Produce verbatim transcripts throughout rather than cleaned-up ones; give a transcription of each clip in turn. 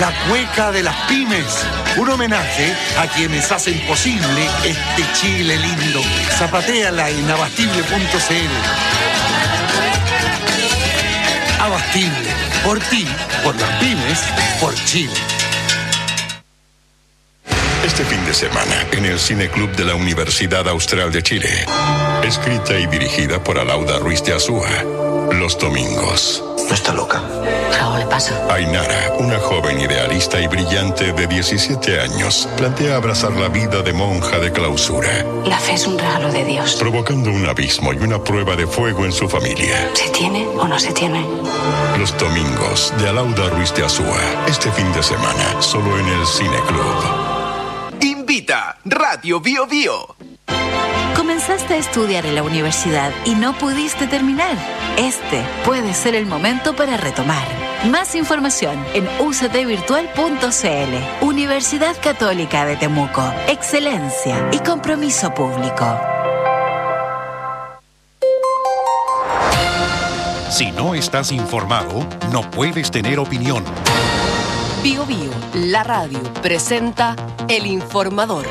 la cueca de las pymes. Un homenaje a quienes hacen posible este Chile lindo. Zapatéala en abastible punto c l. Abastible, por ti, por las pymes, por Chile. Este fin de semana, en el Cine Club de la Universidad Austral de Chile. Escrita y dirigida por Alauda Ruiz de Azúa. Los domingos. No está loca. Algo le pasa. Ainara, una joven idealista y brillante de diecisiete años, plantea abrazar la vida de monja de clausura. La fe es un regalo de Dios. Provocando un abismo y una prueba de fuego en su familia. ¿Se tiene o no se tiene? Los domingos de Alauda Ruiz de Azúa. Este fin de semana, solo en el Cine Club. Invita Radio Bio Bio. ¿Comenzaste a estudiar en la universidad y no pudiste terminar? Este puede ser el momento para retomar. Más información en u c t virtual punto c l. Universidad Católica de Temuco. Excelencia y compromiso público. Si no estás informado, no puedes tener opinión. Bio Bio, la radio, presenta El Informador.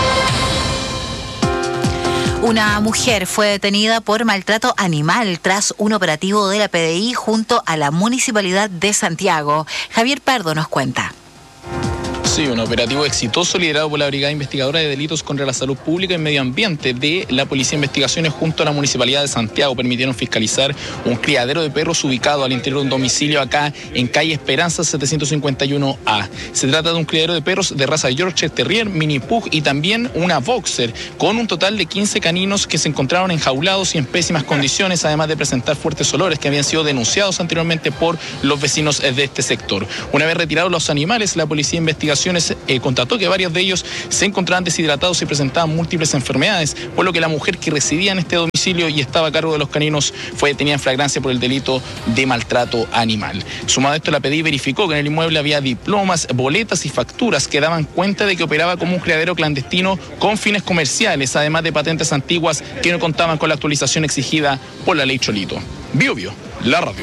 Una mujer fue detenida por maltrato animal tras un operativo de la P D I junto a la Municipalidad de Santiago. Javier Pardo nos cuenta. Sí, un operativo exitoso liderado por la Brigada Investigadora de Delitos contra la Salud Pública y Medio Ambiente de la Policía de Investigaciones junto a la Municipalidad de Santiago permitieron fiscalizar un criadero de perros ubicado al interior de un domicilio acá en calle Esperanza setecientos cincuenta y uno A. Se trata de un criadero de perros de raza Yorkshire Terrier, Mini Pug y también una Boxer, con un total de quince caninos que se encontraron enjaulados y en pésimas condiciones, además de presentar fuertes olores que habían sido denunciados anteriormente por los vecinos de este sector. Una vez retirados los animales, la Policía de Investigaciones Eh, constató que varios de ellos se encontraban deshidratados y presentaban múltiples enfermedades, por lo que la mujer que residía en este domicilio y estaba a cargo de los caninos fue detenida en flagrancia por el delito de maltrato animal. Sumado a esto, la P D I verificó que en el inmueble había diplomas, boletas y facturas que daban cuenta de que operaba como un criadero clandestino con fines comerciales, además de patentes antiguas que no contaban con la actualización exigida por la ley Cholito. Bio Bio, la radio.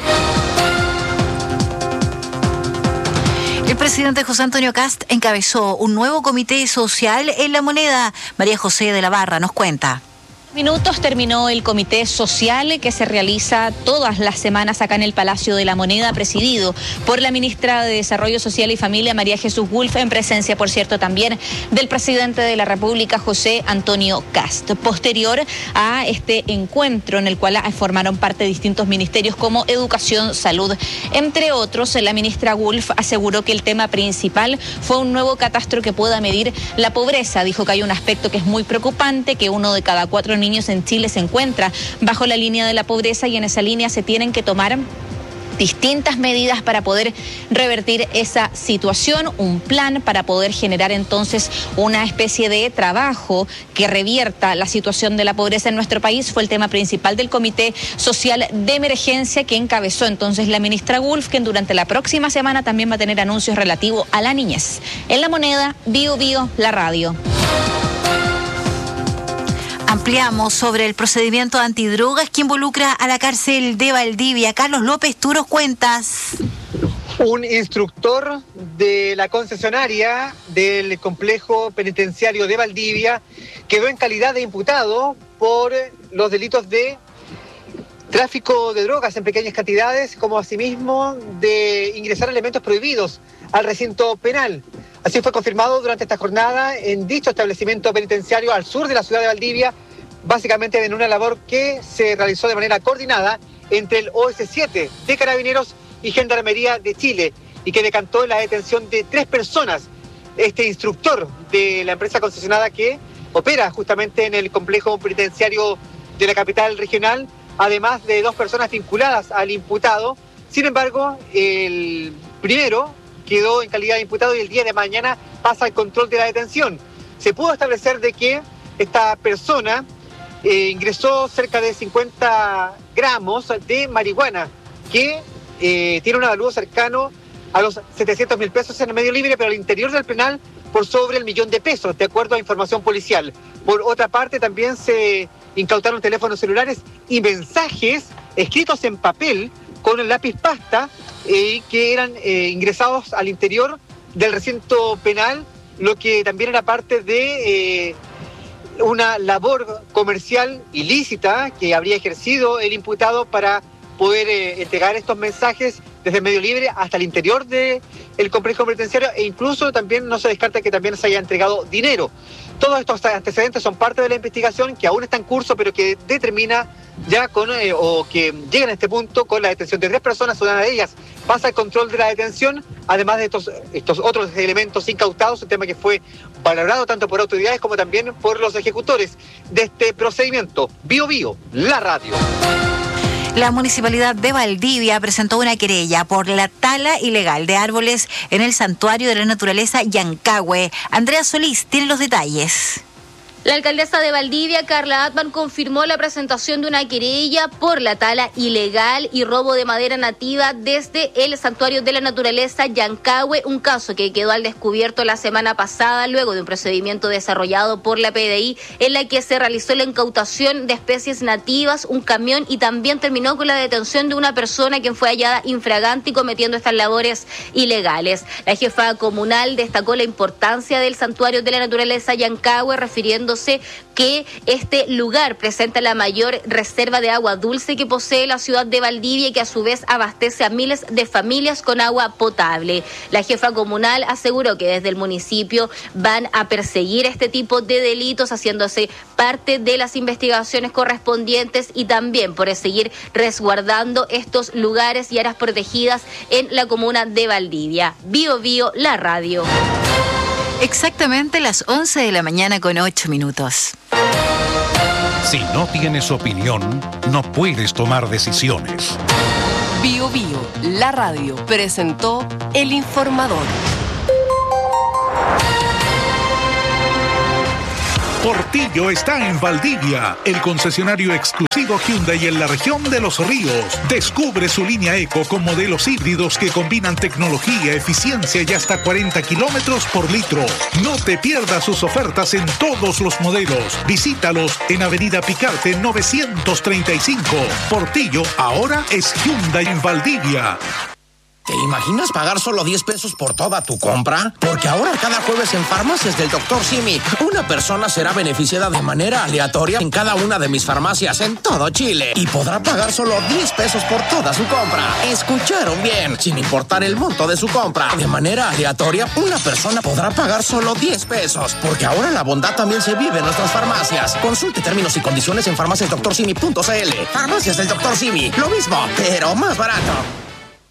El presidente José Antonio Kast encabezó un nuevo comité social en La Moneda. María José de la Barra nos cuenta. Minutos terminó el comité social que se realiza todas las semanas acá en el Palacio de la Moneda, presidido por la ministra de Desarrollo Social y Familia, María Jesús Wolf, en presencia, por cierto, también del presidente de la República, José Antonio Kast. Posterior a este encuentro, en el cual formaron parte distintos ministerios como Educación, Salud, entre otros, la ministra Wolf aseguró que el tema principal fue un nuevo catastro que pueda medir la pobreza. Dijo que hay un aspecto que es muy preocupante, que uno de cada cuatro niños en Chile se encuentra bajo la línea de la pobreza y en esa línea se tienen que tomar distintas medidas para poder revertir esa situación, un plan para poder generar entonces una especie de trabajo que revierta la situación de la pobreza en nuestro país. Fue el tema principal del Comité Social de Emergencia que encabezó entonces la ministra Wolf, que durante la próxima semana también va a tener anuncios relativos a la niñez. En La Moneda, Bio Bio, la radio. Ampliamos sobre el procedimiento antidrogas que involucra a la cárcel de Valdivia. Carlos López, tú nos cuentas. Un instructor de la concesionaria del complejo penitenciario de Valdivia quedó en calidad de imputado por los delitos de tráfico de drogas en pequeñas cantidades, como asimismo de ingresar elementos prohibidos al recinto penal. Así fue confirmado durante esta jornada en dicho establecimiento penitenciario al sur de la ciudad de Valdivia, básicamente en una labor que se realizó de manera coordinada entre el O S siete de Carabineros y Gendarmería de Chile y que decantó la detención de tres personas. Este instructor de la empresa concesionada que opera justamente en el complejo penitenciario de la capital regional, además de dos personas vinculadas al imputado. Sin embargo, el primero quedó en calidad de imputado y el día de mañana pasa al control de la detención. Se pudo establecer de que esta persona eh, ingresó cerca de cincuenta gramos de marihuana, que eh, tiene un avalúo cercano a los setecientos mil pesos en el medio libre, pero al interior del penal por sobre el millón de pesos, de acuerdo a información policial. Por otra parte, también se incautaron teléfonos celulares y mensajes escritos en papel con el lápiz pasta, Eh, que eran eh, ingresados al interior del recinto penal, lo que también era parte de eh, una labor comercial ilícita que habría ejercido el imputado para poder eh, entregar estos mensajes desde el medio libre hasta el interior del complejo penitenciario, e incluso también no se descarta que también se haya entregado dinero. Todos estos antecedentes son parte de la investigación que aún está en curso, pero que determina ya con, eh, o que llegan a este punto con la detención de tres personas. Una de ellas pasa el control de la detención, además de estos, estos otros elementos incautados, un tema que fue valorado tanto por autoridades como también por los ejecutores de este procedimiento. Bio Bio, la radio. La Municipalidad de Valdivia presentó una querella por la tala ilegal de árboles en el Santuario de la Naturaleza Yancahue. Andrea Solís tiene los detalles. La alcaldesa de Valdivia, Carla Atman, confirmó la presentación de una querella por la tala ilegal y robo de madera nativa desde el Santuario de la Naturaleza Yancahue, un caso que quedó al descubierto la semana pasada luego de un procedimiento desarrollado por la P D I en la que se realizó la incautación de especies nativas, un camión, y también terminó con la detención de una persona quien fue hallada infragante y cometiendo estas labores ilegales. La jefa comunal destacó la importancia del Santuario de la Naturaleza Yancahue, refiriéndose que este lugar presenta la mayor reserva de agua dulce que posee la ciudad de Valdivia y que a su vez abastece a miles de familias con agua potable. La jefa comunal aseguró que desde el municipio van a perseguir este tipo de delitos, haciéndose parte de las investigaciones correspondientes y también por seguir resguardando estos lugares y áreas protegidas en la comuna de Valdivia. Bio Bio, la radio. Exactamente las once de la mañana con ocho minutos. Si no tienes opinión, no puedes tomar decisiones. Bio Bio, la radio, presentó El Informador. Portillo está en Valdivia, el concesionario exclusivo Hyundai en la región de Los Ríos. Descubre su línea Eco con modelos híbridos que combinan tecnología, eficiencia y hasta cuarenta kilómetros por litro. No te pierdas sus ofertas en todos los modelos. Visítalos en Avenida Picarte novecientos treinta y cinco. Portillo ahora es Hyundai en Valdivia. ¿Te imaginas pagar solo diez pesos por toda tu compra? Porque ahora cada jueves en Farmacias del doctor Simi, una persona será beneficiada de manera aleatoria en cada una de mis farmacias en todo Chile y podrá pagar solo diez pesos por toda su compra. ¿Escucharon bien? Sin importar el monto de su compra. De manera aleatoria, una persona podrá pagar solo diez pesos, porque ahora la bondad también se vive en nuestras farmacias. Consulte términos y condiciones en farmacias doctor simi punto c l. Farmacias del doctor Simi, lo mismo, pero más barato.